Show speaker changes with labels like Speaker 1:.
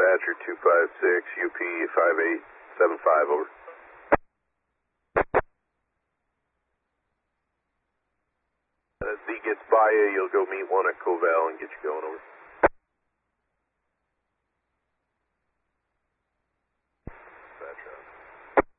Speaker 1: dispatcher 256, UP 5875, over. As Z gets by you, you'll go meet one at Coval and get you going, over.